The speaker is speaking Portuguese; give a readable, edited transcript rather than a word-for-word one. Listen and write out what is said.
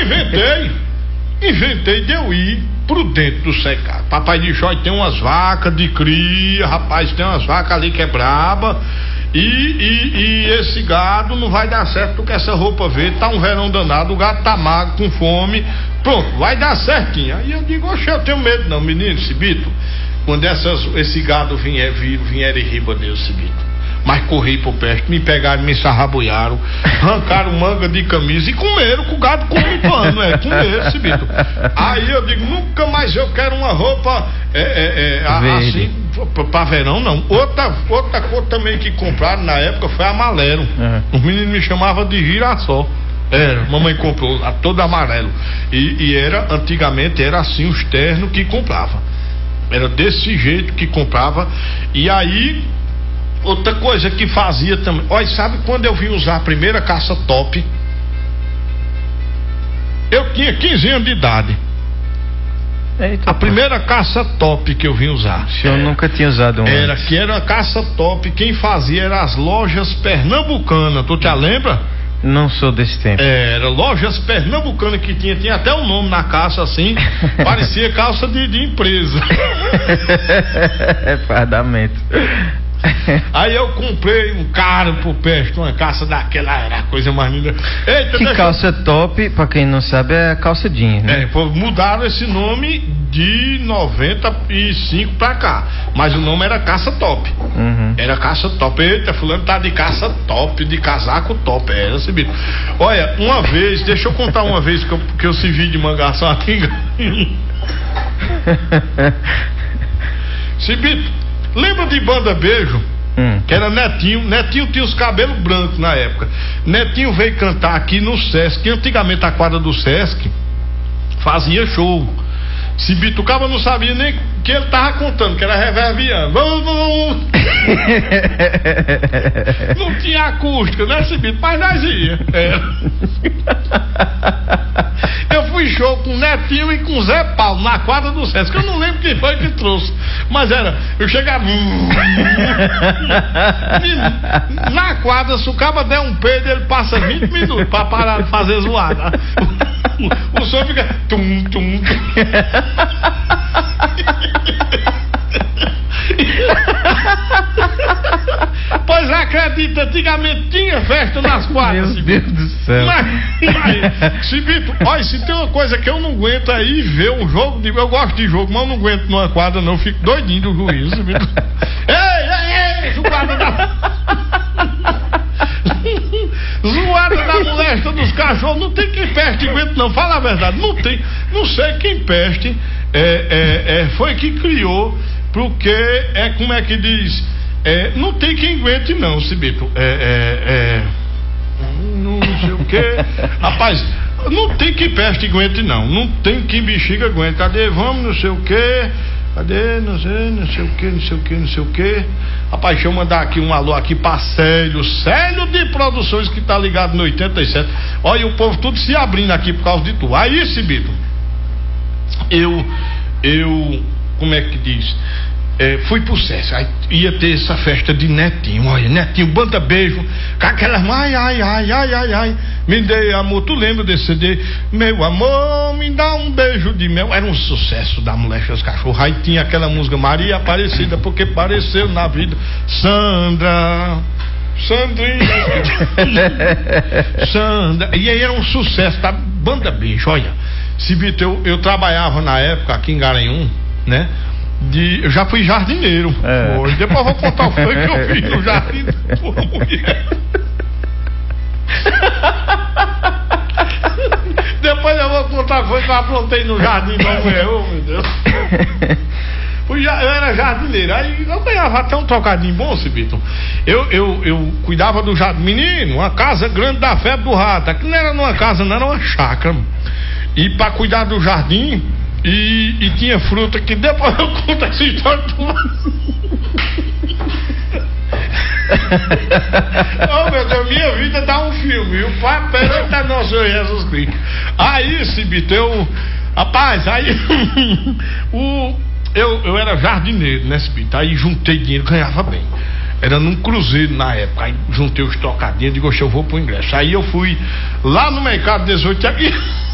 inventei de eu ir pro dentro do cercado. Papai disse: olha, tem umas vacas de cria, rapaz, tem umas vacas ali que é braba. E esse gado não vai dar certo porque essa roupa verde, tá um verão danado, o gado tá magro, com fome, pronto, vai dar certinho. Aí eu digo: oxe, eu tenho medo não, menino, Cibito. Quando esse gado vieram em riba dele, Cibito, mas corri pro peste, me pegaram, me sarrabuiaram, arrancaram manga de camisa e comeram, que o gado come pano, comeram, Cibito. Aí eu digo: nunca mais eu quero uma roupa assim, pra verão, não. Outra cor também que compraram na época foi amarelo. Os meninos me chamavam de girassol. Mamãe comprou todo amarelo. E antigamente era assim os ternos que comprava. Era desse jeito que comprava. E aí, outra coisa que fazia também. Olha, sabe quando eu vim usar a primeira calça top? Eu tinha 15 anos de idade. Eita, a primeira calça top que eu vim usar. O senhor nunca tinha usado uma? Era a calça top. Quem fazia era as lojas pernambucanas. Tu te lembra? Não sou desse tempo. Era lojas pernambucanas que tinha até um nome na calça assim. Parecia calça de empresa. Fardamento. Aí eu comprei um caro pro peste, uma calça daquela, era a coisa mais linda. Eita, calça top, pra quem não sabe, é a calça jeans, né? Mudaram esse nome de 95 pra cá, mas o nome era calça top. Era calça top. Eita, fulano tá de calça top, de casaco top. Era esse bicho. Olha, uma vez, deixa eu contar uma vez que eu servi de mangação aqui. Cibito, lembra de Banda Beijo? Que era Netinho. Netinho tinha os cabelos brancos na época. Netinho veio cantar aqui no Sesc, que antigamente a quadra do Sesc fazia show. Cibito, o cara não sabia nem que ele tava contando, que era reverbiano. Vamos. Não tinha acústica, né, Cibito? Mas nós ia. Eu fui show com Netinho e com Zé Paulo na quadra do Sesc. Eu não lembro quem foi que trouxe, mas eu chegava na quadra. Se o cara der um peido, ele passa 20 minutos pra parar de fazer zoada. O som fica tum, tum, tum. Pois acredita, antigamente tinha festa nas quadras. Meu Deus do céu. Mas Cibito, olha, se tem uma coisa que eu não aguento aí ver um jogo, eu gosto de jogo, mas eu não aguento numa quadra não, fico doidinho do juiz, Cibito. Ei, zoada da molesta dos cachorros, não tem quem peste aguente não, fala a verdade, não tem, não sei quem peste foi que criou, porque como é que diz, não tem quem aguente não, Cibito, não sei o que, rapaz, não tem quem peste aguente não tem quem bexiga aguente, cadê, vamos, não sei o que, cadê, não sei o que. Rapaz, deixa eu mandar aqui um alô aqui pra Célio de Produções, que tá ligado no 87. Olha, o povo tudo se abrindo aqui por causa de tu. Aí, Cibito, eu como é que diz? Fui pro Sesc, aí ia ter essa festa de Netinho, olha, Netinho, Banda Beijo, com aquelas, ai, me dê amor, tu lembra desse CD? Meu amor, me dá um beijo de mel, era um sucesso da Moléstia dos Cachorros. Aí tinha aquela música Maria Aparecida, porque pareceu na vida Sandrinha, Sandra, e aí era um sucesso da Banda Beijo, olha, Cibito, eu trabalhava na época aqui em Garanhuns, né? Eu já fui jardineiro. Depois eu vou contar o que eu fiz no jardim de uma mulher. Depois eu vou contar o que eu aprontei no jardim de uma mulher. Oh, meu Deus. Eu era jardineiro. Aí eu ganhava até um trocadinho bom, Cibito. Eu cuidava do jardim. Menino, uma casa grande da febre do rato. Aqui não era numa casa, não, era uma chácara. E pra cuidar do jardim. E tinha fruta que depois eu conto essa história toda. Oh, meu Deus, minha vida dá um filme. O pai perante a nosso Senhor Jesus Cristo. Aí, Cibito, rapaz, aí eu era jardineiro, né, Cibito? Aí juntei dinheiro, ganhava bem. Era num cruzeiro na época. Aí juntei os trocadinhos, digo, eu vou pro ingresso. Aí eu fui lá no mercado 18 aqui.